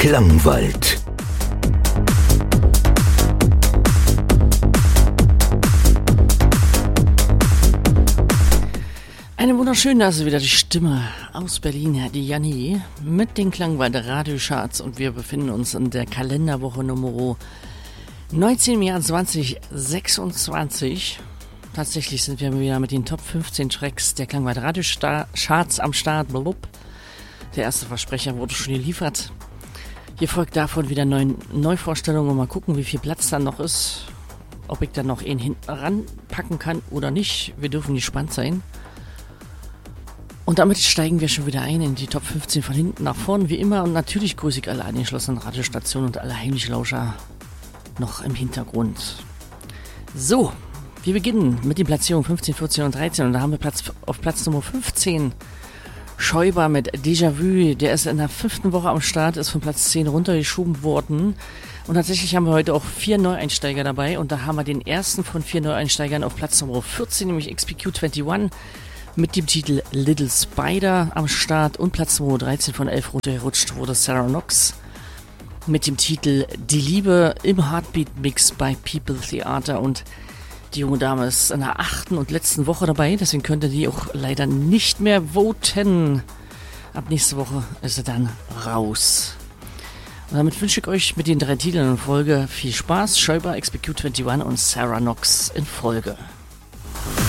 Klangwald. Einen wunderschönen, also wieder die Stimme aus Berlin, die Janni, mit den Klangwald Radiocharts, und wir befinden uns in der Kalenderwoche Nummer 19 im Jahr 2026. Tatsächlich sind wir wieder mit den Top 15 Tracks der Klangwald Radiocharts am Start. Der erste Versprecher wurde schon geliefert. Hier folgt davon wieder Neuvorstellungen und mal gucken, wie viel Platz dann noch ist. Ob ich dann noch einen hinten ranpacken kann oder nicht. Wir dürfen gespannt sein. Und damit steigen wir schon wieder ein in die Top 15 von hinten nach vorn, wie immer. Und natürlich grüße ich alle angeschlossenen Radiostationen und alle Heimlichlauscher noch im Hintergrund. So, wir beginnen mit den Platzierungen 15, 14 und 13. Und da haben wir auf Platz Nummer 15 Schäuber mit Déjà-vu. Der ist in der 5. Woche am Start, ist von Platz 10 runtergeschoben worden. Und tatsächlich haben wir heute auch 4 Neueinsteiger dabei. Und da haben wir den ersten von 4 Neueinsteigern auf Platz Nummer 14, nämlich XPQ21. Mit dem Titel Little Spider am Start, und Platz Nummer 13 von 11 runtergerutscht wurde Sarah Knox mit dem Titel Die Liebe im Heartbeat Mix bei People Theater, und die junge Dame ist in der 8. und letzten Woche dabei, deswegen könnt ihr die auch leider nicht mehr voten. Ab nächste Woche ist sie dann raus. Und damit wünsche ich euch mit den 3 Titeln in Folge viel Spaß. Schäuber, XPQ21 und Sarah Knox in Folge.